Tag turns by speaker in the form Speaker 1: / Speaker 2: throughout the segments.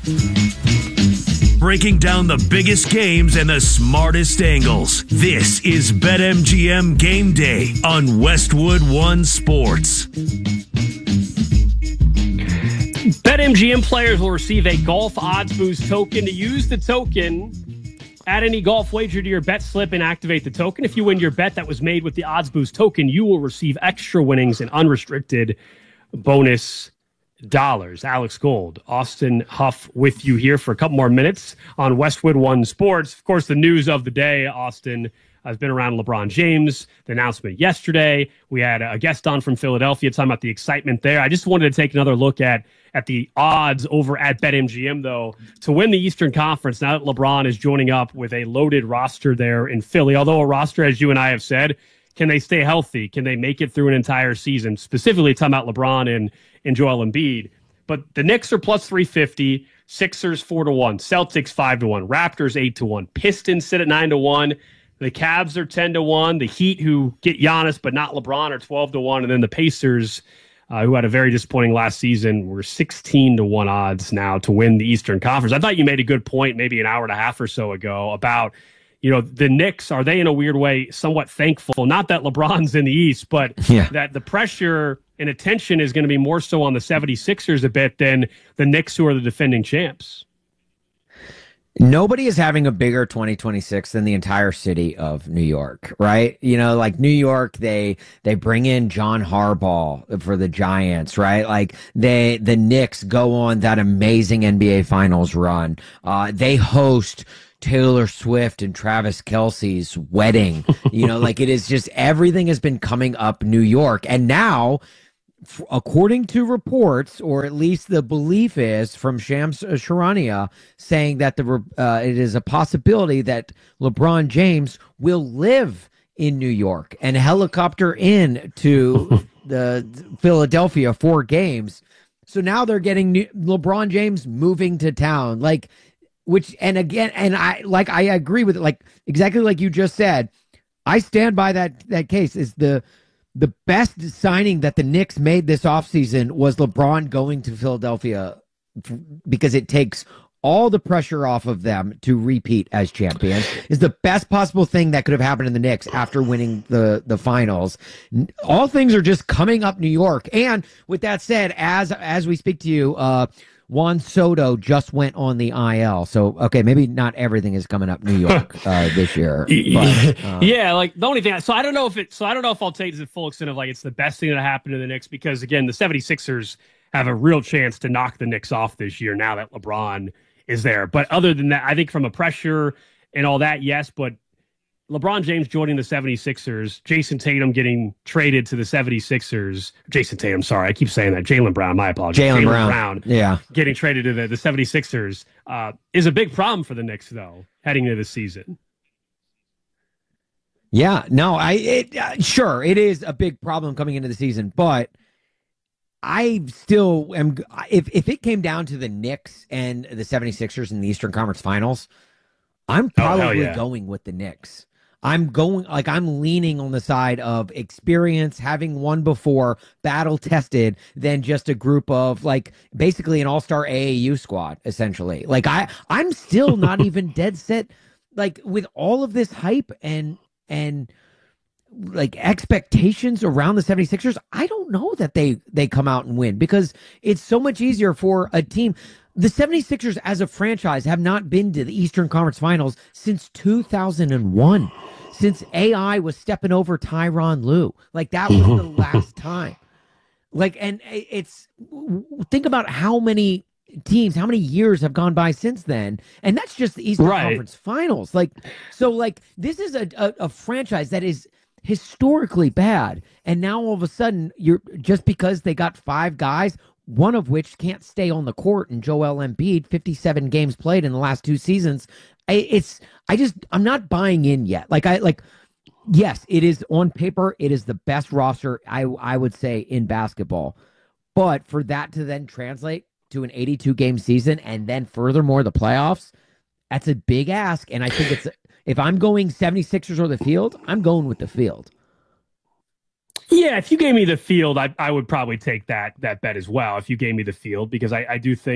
Speaker 1: Breaking down the biggest games and the smartest angles. This is BetMGM Game Day on Westwood One Sports.
Speaker 2: BetMGM players will receive a Golf Odds Boost token. To use the token, add any golf wager to your bet slip and activate the token. If you win your bet that was made with the Odds Boost token, you will receive extra winnings and unrestricted bonus dollars. Alex Gold, Austin Huff with you here for a couple more minutes on Westwood One Sports. Of course, the news of the day, Austin, has been around LeBron James, the announcement yesterday. We had a guest on from Philadelphia talking about the excitement there. I just wanted to take another look at the odds over at BetMGM, though, to win the Eastern Conference, now that LeBron is joining up with a loaded roster there in Philly. Although a roster, as you and I have said, can they stay healthy? Can they make it through an entire season? Specifically, talking about LeBron and Joel Embiid. But the Knicks are plus 350, Sixers 4-1, Celtics 5-1, Raptors 8-1, Pistons sit at 9-1, the Cavs are 10-1, the Heat, who get Giannis but not LeBron, are 12-1, and then the Pacers, who had a very disappointing last season, were 16-1 odds now to win the Eastern Conference. I thought you made a good point maybe an hour and a half or so ago about, the Knicks, are they in a weird way somewhat thankful, not that LeBron's in the East, but that the pressure and attention is going to be more so on the 76ers a bit than the Knicks, who are the defending champs.
Speaker 3: Nobody is having a bigger 2026 than the entire city of New York, right? Like New York, they bring in John Harbaugh for the Giants, right? Like the Knicks go on that amazing NBA Finals run. They host Taylor Swift and Travis Kelce's wedding. Like it is just, everything has been coming up New York. And now, according to reports, or at least the belief is from Shams Charania, saying that it is a possibility that LeBron James will live in New York and helicopter in to the Philadelphia for games. So now they're getting LeBron James moving to town, I agree with it, exactly like you just said. I stand by that case. Is the best signing that the Knicks made this offseason was LeBron going to Philadelphia, because it takes all the pressure off of them to repeat as champions. Is the best possible thing that could have happened in the Knicks after winning the finals. All things are just coming up New York. And with that said, as we speak to you, Juan Soto just went on the IL. So, okay, maybe not everything is coming up New York this year. But,
Speaker 2: the only thing, I don't know if I'll take it to the full extent of it's the best thing that happened to the Knicks, because again, the 76ers have a real chance to knock the Knicks off this year now that LeBron is there. But other than that, I think from a pressure and all that, yes, but LeBron James joining the 76ers, Jason Tatum getting traded to the 76ers. Jason Tatum, sorry, I keep saying that. Jaylen Brown, my apologies.
Speaker 3: Jaylen Brown,
Speaker 2: getting traded to the 76ers is a big problem for the Knicks, though, heading into the season.
Speaker 3: Yeah, no, sure, it is a big problem coming into the season, but I still am. If it came down to the Knicks and the 76ers in the Eastern Conference Finals, I'm probably going with the Knicks. I'm leaning on the side of experience, having won before, battle tested, than just a group of basically an all-star AAU squad, essentially. I'm still not even dead set, with all of this hype and expectations around the 76ers. I don't know that they come out and win, because it's so much easier for a team. The 76ers as a franchise have not been to the Eastern Conference Finals since 2001, since AI was stepping over Tyronn Lue. That was the last time. And think about how many teams, how many years have gone by since then, and that's just the Eastern Conference Finals. This is a franchise that is historically bad, and now all of a sudden, you're just because they got five guys, one of which can't stay on the court, and Joel Embiid, 57 games played in the last two seasons. I'm not buying in yet. Yes, it is on paper, it is the best roster I would say in basketball, but for that to then translate to an 82 game season and then furthermore the playoffs, that's a big ask. And I think if I'm going 76ers or the field, I'm going with the field.
Speaker 2: Yeah, if you gave me the field, I would probably take that bet as well if you gave me the field, because I do think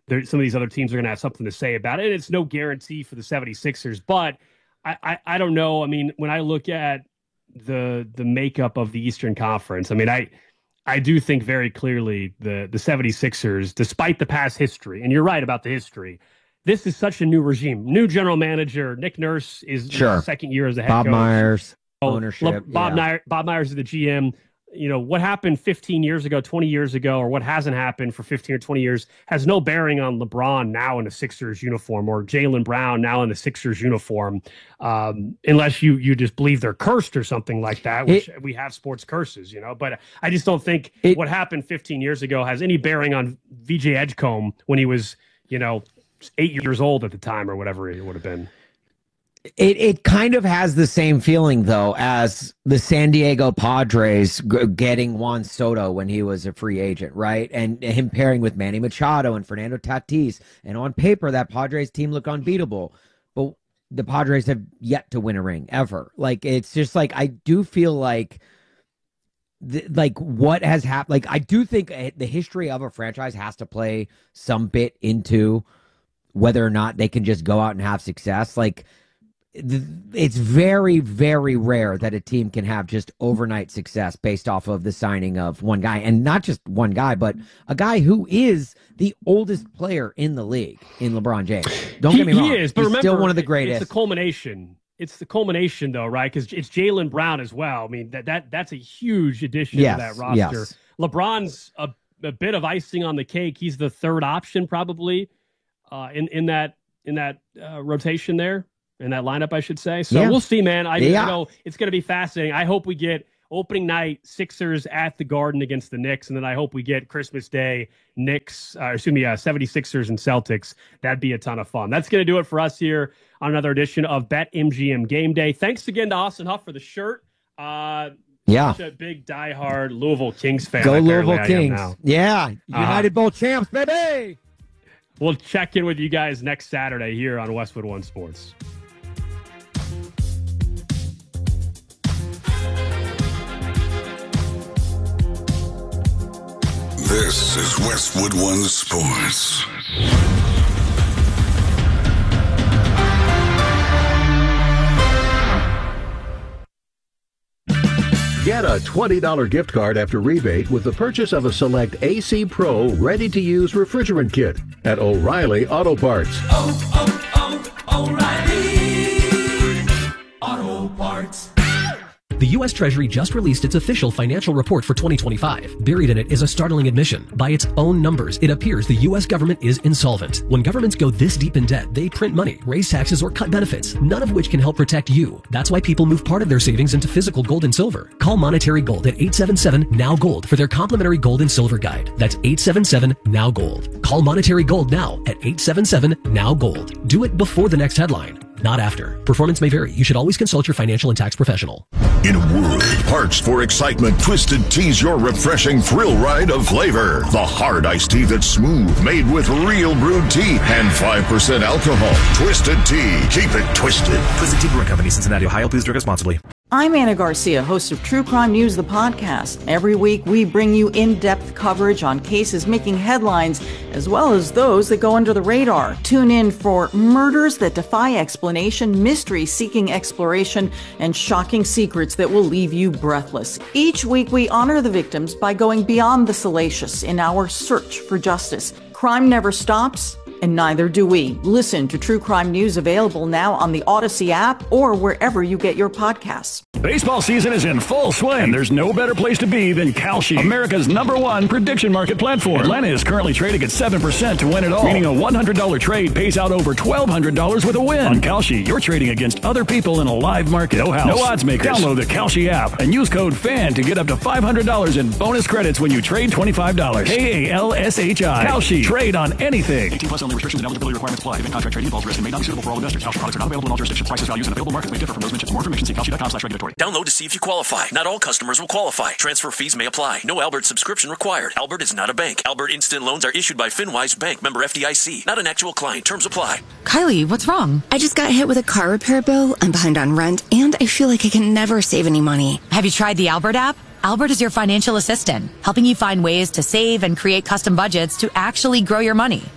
Speaker 2: some of these other teams are going to have something to say about it. And it's no guarantee for the 76ers, but I don't know. I mean, when I look at the makeup of the Eastern Conference, I mean, I do think very clearly the 76ers, despite the past history, and you're right about the history, this is such a new regime, new general manager. Nick Nurse is second year as a head coach.
Speaker 3: Bob Myers, ownership.
Speaker 2: Bob Myers is the GM. You know, what happened 15 years ago, 20 years ago, or what hasn't happened for 15 or 20 years has no bearing on LeBron now in a Sixers uniform or Jaylen Brown now in the Sixers uniform, unless you just believe they're cursed or something like that, which we have sports curses, you know. But I just don't think what happened 15 years ago has any bearing on VJ Edgecombe when he was, 8 years old at the time or whatever it would have been.
Speaker 3: It kind of has the same feeling, though, as the San Diego Padres getting Juan Soto when he was a free agent, right? And him pairing with Manny Machado and Fernando Tatis. And on paper, that Padres team looked unbeatable. But the Padres have yet to win a ring, ever. Like, it's just like, I do feel like, what has happened. Like, I do think the history of a franchise has to play some bit into whether or not they can just go out and have success. Like, it's very, very rare that a team can have just overnight success based off of the signing of one guy, and not just one guy, but a guy who is the oldest player in the league in LeBron James. Don't get me wrong.
Speaker 2: He is, but
Speaker 3: he's
Speaker 2: remember,
Speaker 3: still one of the greatest.
Speaker 2: It's the culmination. It's the culmination, though, right? Because it's Jaylen Brown as well. I mean, that's a huge addition to that roster.
Speaker 3: Yes.
Speaker 2: LeBron's a bit of icing on the cake. He's the third option probably in that rotation there. In that lineup, I should say. So we'll see, man. I know it's going to be fascinating. I hope we get opening night Sixers at the Garden against the Knicks, and then I hope we get Christmas Day 76ers and Celtics. That'd be a ton of fun. That's going to do it for us here on another edition of BetMGM Game Day. Thanks again to Austin Huff for the shirt. Such a big diehard Louisville Kings fan.
Speaker 3: Go Louisville Kings. Yeah, United Bowl champs, baby.
Speaker 2: We'll check in with you guys next Saturday here on Westwood One Sports.
Speaker 4: This is Westwood One Sports.
Speaker 5: Get a $20 gift card after rebate with the purchase of a select AC Pro ready-to-use refrigerant kit at O'Reilly Auto Parts.
Speaker 6: O'Reilly Auto Parts.
Speaker 7: The U.S. Treasury just released its official financial report for 2025. Buried in it is a startling admission. By its own numbers, it appears the U.S. government is insolvent. When governments go this deep in debt, they print money, raise taxes, or cut benefits, none of which can help protect you. That's why people move part of their savings into physical gold and silver. Call Monetary Gold at 877-NOW-GOLD for their complimentary gold and silver guide. That's 877-NOW-GOLD. Call Monetary Gold now at 877-NOW-GOLD. Do it before the next headline, not after. Performance may vary. You should always consult your financial and tax professional.
Speaker 4: In a world parched for excitement, Twisted Tea's your refreshing thrill ride of flavor. The hard iced tea that's smooth, made with real brewed tea and 5% alcohol. Twisted Tea. Keep it twisted.
Speaker 8: Twisted Tea Brewing Company, Cincinnati, Ohio. Please drink responsibly.
Speaker 9: I'm Anna Garcia, host of True Crime News, the podcast. Every week, we bring you in-depth coverage on cases making headlines, as well as those that go under the radar. Tune in for murders that defy explanation, mystery seeking exploration, and shocking secrets that will leave you breathless. Each week, we honor the victims by going beyond the salacious in our search for justice. Crime never stops, and neither do we. Listen to True Crime News, available now on the Odyssey app or wherever you get your podcasts.
Speaker 10: Baseball season is in full swing, and there's no better place to be than Kalshi, America's #1 prediction market platform. Atlanta is currently trading at 7% to win it all, meaning a $100 trade pays out over $1,200 with a win. On Kalshi, you're trading against other people in a live market. No house, no odds makers. Download the Kalshi app and use code FAN to get up to $500 in bonus credits when you trade $25. KALSHI. Kalshi. Trade on anything. 18 plus only. Restrictions and eligibility requirements apply. Event contract trading involves risk and may not be suitable for all investors. Kalshi products are not available in all jurisdictions. Prices, values, and available markets may differ from those mentioned. For more information, see kalshi.com/regulatory.
Speaker 1: Download to see if you qualify. Not all customers will qualify. Transfer fees may apply. No Albert subscription required. Albert is not a bank. Albert Instant Loans are issued by FinWise Bank, member FDIC. Not an actual client. Terms apply.
Speaker 11: Kylie, what's wrong? I just got hit with a car repair bill. I'm behind on rent, and I feel like I can never save any money.
Speaker 12: Have you tried the Albert app? Albert is your financial assistant, helping you find ways to save and create custom budgets to actually grow your money.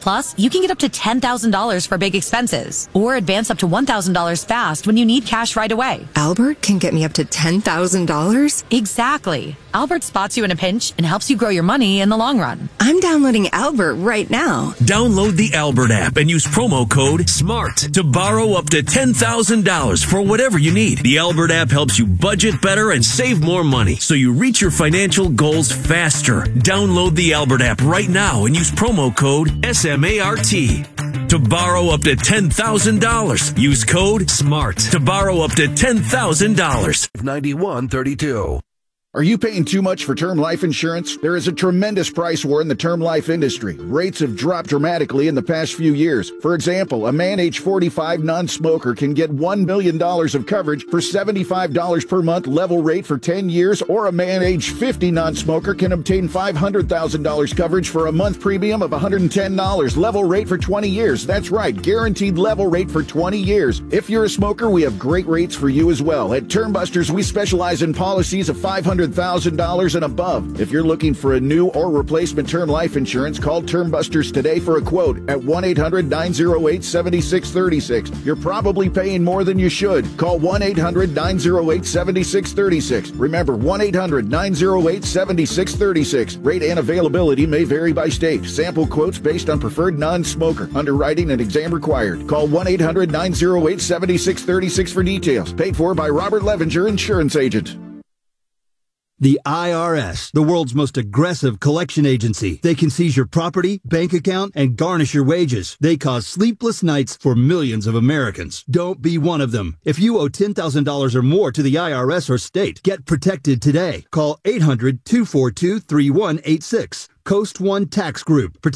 Speaker 12: Plus, you can get up to $10,000 for big expenses or advance up to $1,000 fast when you need cash right away.
Speaker 11: Albert can get me up to $10,000?
Speaker 12: Exactly. Albert spots you in a pinch and helps you grow your money in the long run.
Speaker 11: I'm downloading Albert right now.
Speaker 1: Download the Albert app and use promo code SMART to borrow up to $10,000 for whatever you need. The Albert app helps you budget better and save more money so you reach your financial goals faster. Download the Albert app right now and use promo code SMART to borrow up to $10,000. Use code SMART to borrow up to $10,000.
Speaker 13: 9132. Are you paying too much for term life insurance? There is a tremendous price war in the term life industry. Rates have dropped dramatically in the past few years. For example, a man age 45 non-smoker can get $1 million of coverage for $75 per month level rate for 10 years, or a man age 50 non-smoker can obtain $500,000 coverage for a month premium of $110 level rate for 20 years. That's right, guaranteed level rate for 20 years. If you're a smoker, we have great rates for you as well. At Term Busters, we specialize in policies of $500,000 and above. If you're looking for a new or replacement term life insurance, call Term Busters today for a quote at 1-800-908-7636. You're probably paying more than you should. Call 1-800-908-7636. Remember, 1-800-908-7636. Rate and availability may vary by state. Sample quotes based on preferred non-smoker. Underwriting and exam required. Call 1-800-908-7636 for details. Paid for by Robert Levenger, Insurance Agent.
Speaker 14: The IRS, the world's most aggressive collection agency. They can seize your property, bank account, and garnish your wages. They cause sleepless nights for millions of Americans. Don't be one of them. If you owe $10,000 or more to the IRS or state, get protected today. Call 800-242-3186. Coast One Tax Group.